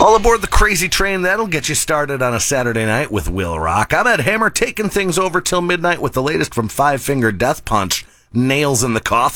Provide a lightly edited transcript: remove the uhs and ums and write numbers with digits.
All aboard the crazy train that'll get you started on a Saturday night with Will Rock. I'm Ed Hammer, taking things over till midnight with the latest from Five Finger Death Punch, Nails in the Coffin.